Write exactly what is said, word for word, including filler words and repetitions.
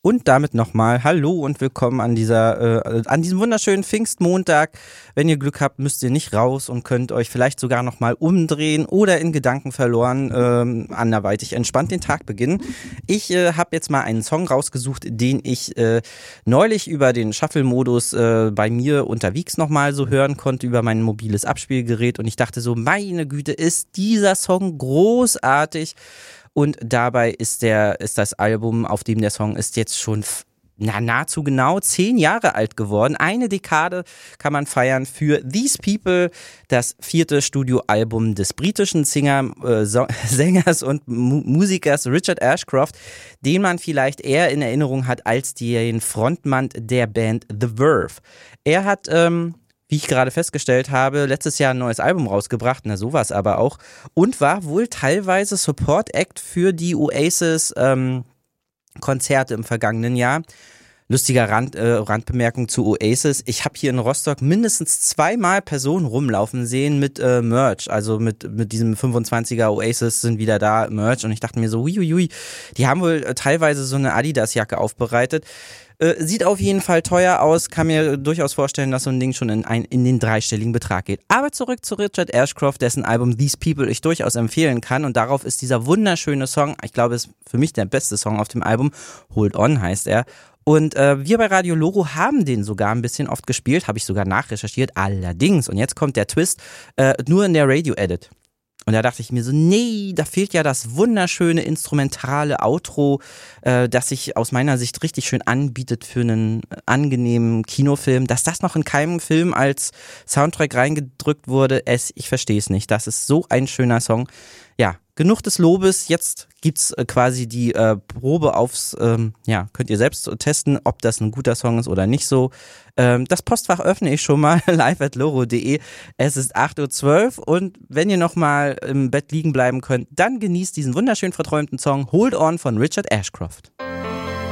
Und damit nochmal Hallo und willkommen an dieser, äh, an diesem wunderschönen Pfingstmontag. Wenn ihr Glück habt, müsst ihr nicht raus und könnt euch vielleicht sogar nochmal umdrehen oder in Gedanken verloren ähm, anderweitig entspannt den Tag beginnen. Ich äh, habe jetzt mal einen Song rausgesucht, den ich äh, neulich über den Shuffle-Modus äh, bei mir unterwegs nochmal so hören konnte über mein mobiles Abspielgerät und ich dachte so, meine Güte, ist dieser Song großartig. Und dabei ist der, ist das Album, auf dem der Song ist, jetzt schon na, nahezu genau zehn Jahre alt geworden. Eine Dekade kann man feiern für These People, das vierte Studioalbum des britischen Singer, äh, so, Sängers und Mu- Musikers Richard Ashcroft, den man vielleicht eher in Erinnerung hat als den Frontmann der Band The Verve. Er hat, ähm, wie ich gerade festgestellt habe, letztes Jahr ein neues Album rausgebracht, na sowas aber auch, und war wohl teilweise Support-Act für die Oasis ähm, Konzerte im vergangenen Jahr. Lustiger Rand, äh, Randbemerkung zu Oasis. Ich habe hier in Rostock mindestens zweimal Personen rumlaufen sehen mit äh, Merch, also mit mit diesem fünfundzwanziger Oasis sind wieder da Merch und ich dachte mir so, uiuiui, die haben wohl äh, teilweise so eine Adidas-Jacke aufbereitet. Äh, sieht auf jeden Fall teuer aus, kann mir durchaus vorstellen, dass so ein Ding schon in, ein, in den dreistelligen Betrag geht. Aber zurück zu Richard Ashcroft, dessen Album These People ich durchaus empfehlen kann und darauf ist dieser wunderschöne Song, ich glaube, es ist für mich der beste Song auf dem Album, Hold On heißt er. Und äh, wir bei Radio Loro haben den sogar ein bisschen oft gespielt, habe ich sogar nachrecherchiert, allerdings, und jetzt kommt der Twist, äh, nur in der Radio-Edit. Und da dachte ich mir so, nee, da fehlt ja das wunderschöne instrumentale Outro, äh, das sich aus meiner Sicht richtig schön anbietet für einen angenehmen Kinofilm. Dass das noch in keinem Film als Soundtrack reingedrückt wurde, es, ich verstehe es nicht. Das ist so ein schöner Song. Ja, genug des Lobes. Jetzt gibt's äh, quasi die äh, Probe aufs, ähm, ja, könnt ihr selbst testen, ob das ein guter Song ist oder nicht so. Ähm, das Postfach öffne ich schon mal, live at loro punkt de. Es ist acht Uhr zwölf und wenn ihr nochmal im Bett liegen bleiben könnt, dann genießt diesen wunderschön verträumten Song Hold On von Richard Ashcroft.